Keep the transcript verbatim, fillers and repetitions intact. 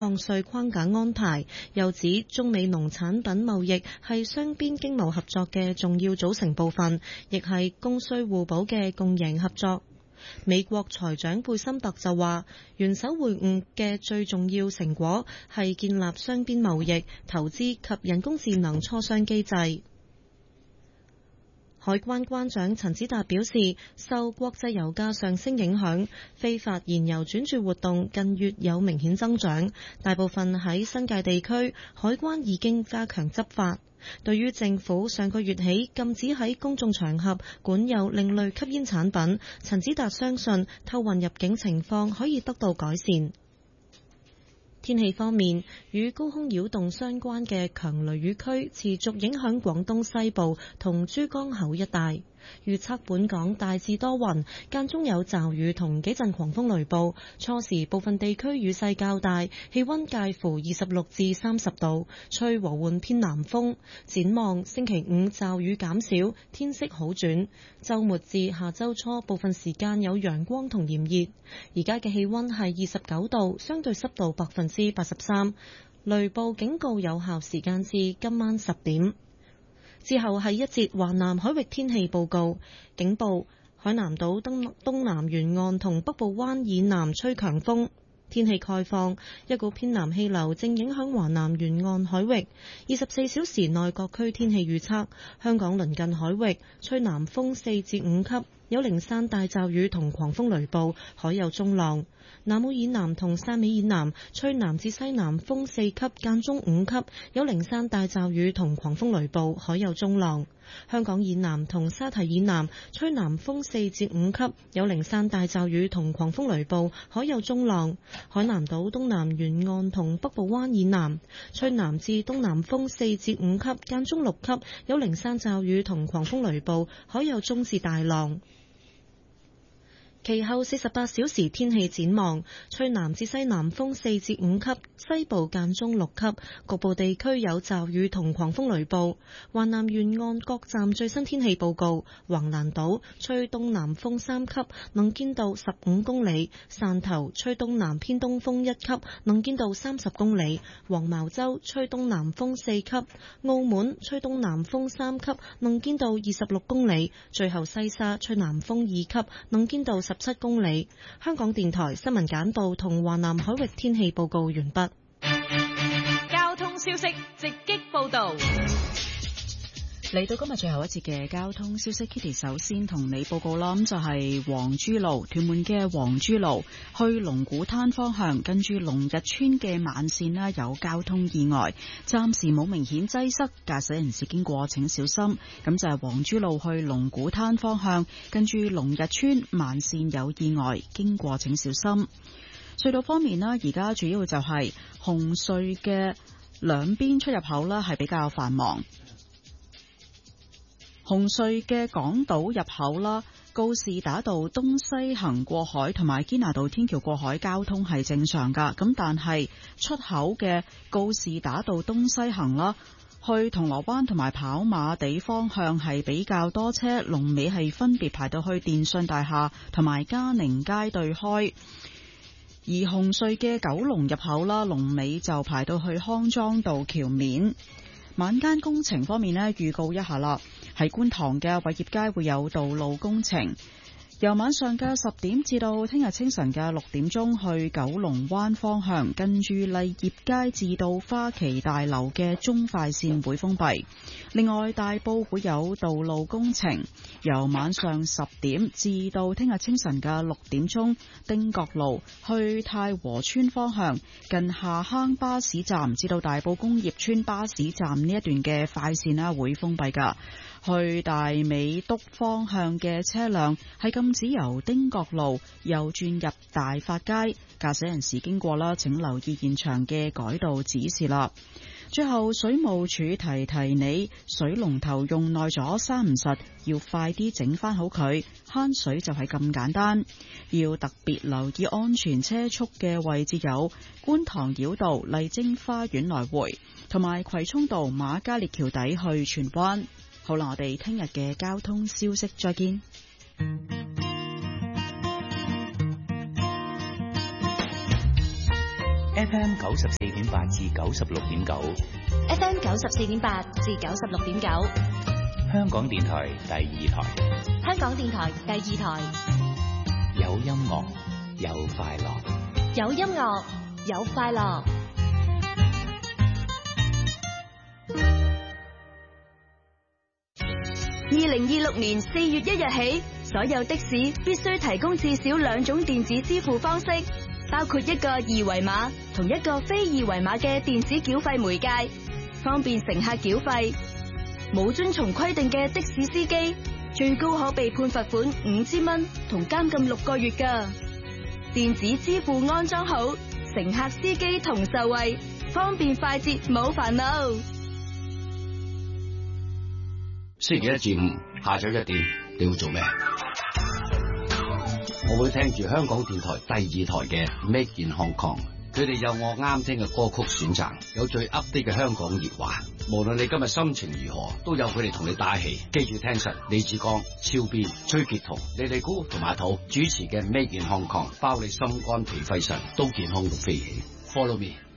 降稅框架安排，又指中美農產品貿易係雙邊經貿合作嘅重要組成部分，亦係供需互補嘅共贏合作。美國財長貝森特就話，元首會晤嘅最重要成果係建立雙邊貿易、投資及人工智能磋商機制。海關關長陳子達表示，受國際油價上升影響，非法燃油轉注活動近月有明顯增長，大部分喺新界地區，海關已經加強執法。對於政府上個月起禁止喺公眾場合管有另類吸煙產品，陳子達相信偷運入境情況可以得到改善。天氣方面，與高空擾動相關嘅強雷雨區持續影響廣東西部同珠江口一帶。預測本港大致多雲，間中有驟雨同幾陣狂風雷暴，初時部分地區雨勢較大，氣溫介乎二十六至三十度，吹和緩偏南風。展望星期五驟雨減少，天色好轉，週末至下週初部分時間有陽光同炎熱。而家嘅氣溫係二十九度，相對濕度百分之八十三，雷暴警告有效時間至今晚十點。之後係一節華南海域天氣報告，警報：海南島東東南沿岸同北部灣以南吹強風。天氣概況：一股偏南氣流正影響華南沿岸海域。二十四小時內各區天氣預測：香港鄰近海域吹南風四至五級，有零散大驟雨同狂風雷暴，海有中浪。南澳以南同汕尾以南吹南至西南風四級，間中五級，有零散大驟雨同狂風雷暴，海有中浪。香港以南同沙堤以南吹南風四至五級，有零散大驟雨同狂風雷暴，海有中浪。海南島東南沿岸同北部灣以南吹南至東南風四至五級，間中六級，有零散驟雨同狂風雷暴，海有中至大浪。其後四十八小時天氣展望：吹南至西南風四至五級，西部間中六級，局部地區有驟雨同狂風雷暴。華南沿岸各站最新天氣報告：橫瀾島吹東南風三級，能見度十五公里；汕頭吹東南偏東風一級，能見度三十公里；黃茅洲吹東南風四級；澳門吹東南風三級，能見度二十六公里；最後西沙吹南風二級，能見度十七公里。香港電台新聞簡報同華南海域天氣報告完畢。 交通消息直擊報道。 嚟到今日最後一節嘅交通消息 ，Kitty 首先同你報告啦，咁就係黃珠路屯門嘅黃珠路去龍鼓灘方向，跟住龍日村嘅慢線啦有交通意外，暫時冇明顯擠塞，駕駛人士經過請小心。咁就係黃珠路去龍鼓灘方向，跟住龍日村慢線有意外，經過請小心。隧道方面啦，而家主要就係紅隧嘅兩邊出入口啦係比較繁忙。紅隧嘅港島入口啦，告士打道東西行過海同埋堅拿道天橋過海交通係正常噶，咁但係出口嘅告士打道東西行啦，去銅鑼灣同埋跑馬地方向係比較多車，龍尾係分別排到去電訊大廈同埋嘉寧街對開。而紅隧嘅九龍入口啦，龍尾就排到去康莊道橋面。晚間工程方面呢，預告一下啦，喺觀塘嘅偉業街會有道路工程，由晚上嘅十點至到聽日清晨嘅六點鐘，去九龍灣方向，跟住麗業街至到花旗大樓嘅中快線會封閉。另外，大埔會有道路工程，由晚上十點至到聽日清晨嘅六點鐘，汀角路去太和村方向，近下坑巴士站至到大埔工業村巴士站呢一段嘅快線啦會封閉噶。去大美督方向嘅車輛係禁止由汀角路右轉入大發街，駕駛人士經過啦，請留意現場嘅改道指示啦。最後，水務署提提你，水龍頭用耐咗閂唔實，要快啲整翻好佢，慳水就係咁簡單。要特別留意安全車速嘅位置有觀塘繞道麗晶花園來回，同埋葵涌道馬嘉烈橋底去荃灣。好啦，我哋聽日嘅交通消息再見。 F M 九十四點八至九十六點九 F M 九十四點八至九十六點九， 香港電台第二台， 香港電台第二台， 有音樂有快樂， 有音樂有快樂。 二零二六年四月一日起，所有的士必須提供至少兩種電子支付方式，包括一個二維碼同一個非二維碼嘅電子繳費媒介，方便乘客繳費。冇遵從規定嘅的，的士司機，最高可被判罰款五千蚊同監禁六個月㗎。電子支付安裝好，乘客司機同受惠，方便快捷冇煩惱。 星期一至五下晝一點，你會做咩？我會聽住香港電台第二台嘅 Make in Hong Kong， 佢哋有我啱聽嘅歌曲選擇，有最 update 嘅香港熱話。無論你今日心情如何，都有佢哋同你打氣。記住聽實李志剛、超邊、崔潔彤、李麗姑同阿土主持嘅 Make in Hong Kong，包你心肝脾肺腎都健康到飛起。Follow me。